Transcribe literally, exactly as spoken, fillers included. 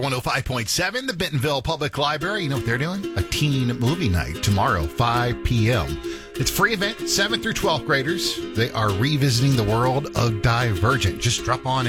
one oh five point seven, the Bentonville Public Library. You know what they're doing? A teen movie night tomorrow, five p.m. It's a free event, seventh through twelfth graders. They are revisiting the world of Divergent. Just drop on